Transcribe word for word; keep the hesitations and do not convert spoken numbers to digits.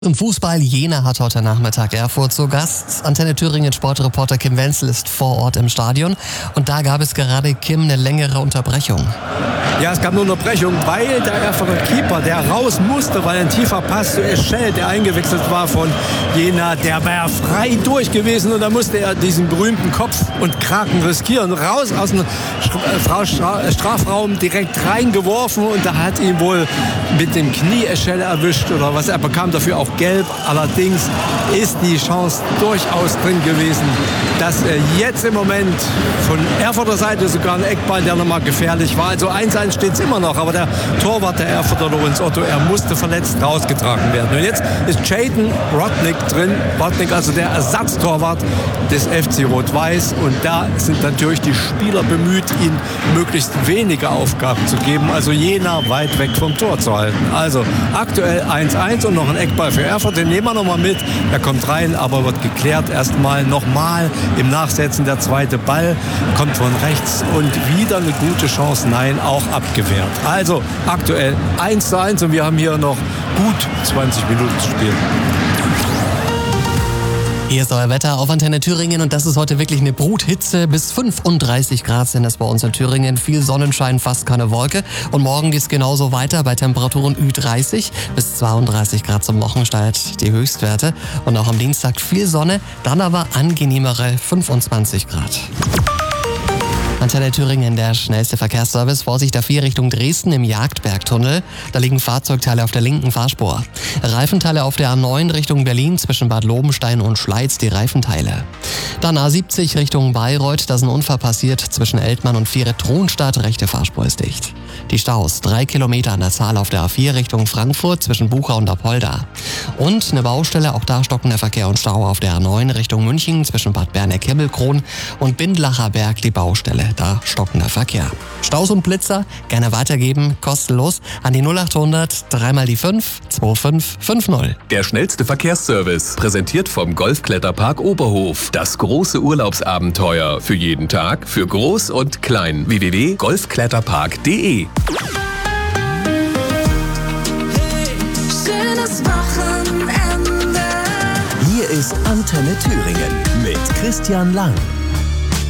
Im Fußball, Jena hat heute Nachmittag Erfurt zu Gast. Antenne Thüringen Sportreporter Kim Wenzel ist vor Ort im Stadion. Und da gab es gerade, Kim, eine längere Unterbrechung. Ja, es gab eine Unterbrechung, weil der Erfurter Keeper, der raus musste, weil ein tiefer Pass zu Eschel, der eingewechselt war von Jena, der war ja frei durch gewesen. Und da musste er diesen berühmten Kopf und Kraken riskieren. Raus aus dem Strafraum, direkt reingeworfen. Und da hat ihn wohl mit dem Knie Eschel erwischt oder was. Er bekam dafür auch gelb. Allerdings ist die Chance durchaus drin gewesen, dass er jetzt im Moment von Erfurter Seite sogar ein Eckball, der nochmal gefährlich war. Also eins eins steht es immer noch, aber der Torwart, der Erfurter Lorenz Otto, er musste verletzt rausgetragen werden. Und jetzt ist Jayden Rodnick drin, Rodnick also der Ersatztorwart des F C Rot-Weiß. Und da sind natürlich die Spieler bemüht, ihm möglichst wenige Aufgaben zu geben, also Jena weit weg vom Tor zu halten. Also aktuell eins eins und noch ein Eckball für Erfurt, den nehmen wir noch mal mit. Er kommt rein, aber wird geklärt. Erstmal nochmal im Nachsetzen der zweite Ball, kommt von rechts und wieder eine gute Chance. Nein, auch abgewehrt. Also aktuell eins zu eins und wir haben hier noch gut zwanzig Minuten zu spielen. Hier ist euer Wetter auf Antenne Thüringen und das ist heute wirklich eine Bruthitze. Bis fünfunddreißig Grad sind es bei uns in Thüringen. Viel Sonnenschein, fast keine Wolke. Und morgen geht es genauso weiter bei Temperaturen Ü dreißig bis zweiunddreißig Grad zum Wochenstart die Höchstwerte. Und auch am Dienstag viel Sonne, dann aber angenehmere fünfundzwanzig Grad. Antenne Thüringen, der schnellste Verkehrsservice. Vorsicht A vier Richtung Dresden im Jagdbergtunnel. Da liegen Fahrzeugteile auf der linken Fahrspur. Reifenteile auf der A neun Richtung Berlin zwischen Bad Lobenstein und Schleiz, die Reifenteile. Dann A siebzig Richtung Bayreuth, da ist ein Unfall passiert zwischen Eltmann und Viere-Tronstadt. Rechte Fahrspur ist dicht. Die Staus, drei Kilometer an der Zahl auf der A vier Richtung Frankfurt zwischen Bucha und Apolda. Und eine Baustelle, auch da stockender Verkehr und Stau auf der A neun Richtung München zwischen Bad Berneck-Himmelkron und Bindlacher Berg, die Baustelle. Da stockender Verkehr. Staus und Blitzer gerne weitergeben, kostenlos an die null acht hundert, dreimal die fünf, zwei fünf fünf null. Der schnellste Verkehrsservice, präsentiert vom Golfkletterpark Oberhof. Das große Urlaubsabenteuer für jeden Tag, für Groß und Klein. w w w punkt golfkletterpark punkt de. Schönes Wochenende. Hier ist Antenne Thüringen mit Christian Lang.